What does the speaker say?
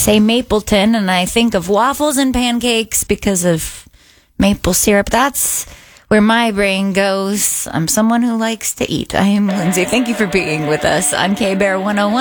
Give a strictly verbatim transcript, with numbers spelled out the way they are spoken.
say Mapleton and I think of waffles and pancakes because of maple syrup. That's where my brain goes. I'm someone who likes to eat. I am Lindsay. Thank you for being with us on K-Bear one oh one.